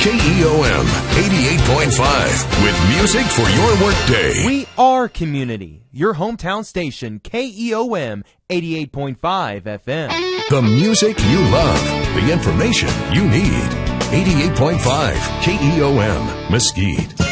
KEOM 88.5 with music for your workday. We are community. Your hometown station, KEOM 88.5 FM. The music you love, the information you need. 88.5 KEOM Mesquite.